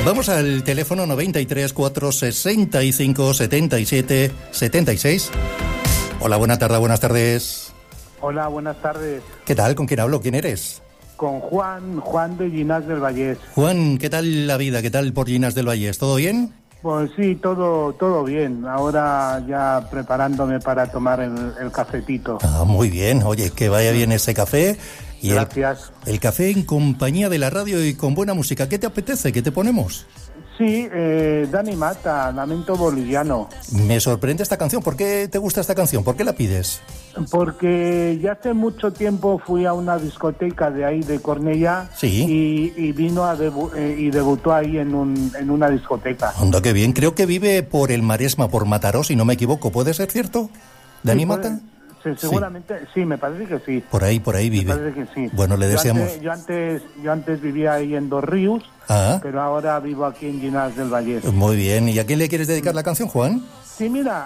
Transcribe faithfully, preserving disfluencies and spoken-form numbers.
Vamos al teléfono noventa y tres, cuatrocientos sesenta y cinco, setenta y siete, setenta y seis. Hola, buena tarde, buenas tardes. Hola, buenas tardes. ¿Qué tal? ¿Con quién hablo? ¿Quién eres? Con Juan, Juan de Llinars del Vallés. Juan, ¿qué tal la vida? ¿Qué tal por Llinars del Vallés? ¿Todo bien? Pues sí, todo todo bien. Ahora ya preparándome para tomar el, el cafetito. Ah, muy bien. Oye, que vaya bien ese café. Y Gracias. El, el café en compañía de la radio y con buena música. ¿Qué te apetece? ¿Qué te ponemos? Sí, eh, Dani Mata, Lamento Boliviano. Me sorprende esta canción. ¿Por qué te gusta esta canción? ¿Por qué la pides? Porque ya hace mucho tiempo fui a una discoteca de ahí de Cornellá. Sí. y, y vino a debu- eh, y debutó ahí en, un, en una discoteca. Anda, qué bien. Creo que vive por el Maresma, por Mataró, si no me equivoco. ¿Puede ser cierto? ¿Dani Sí, Mata? puede- sí, seguramente, sí. sí, me parece que sí. Por ahí, por ahí vive. Me parece que sí. Bueno, le Yo deseamos. antes, yo antes, yo antes vivía ahí en Dos Ríos, Ah, pero ahora vivo aquí en Llinars del Vallés. muy bien. ¿Y a quién le quieres dedicar la canción, Juan? Sí, mira,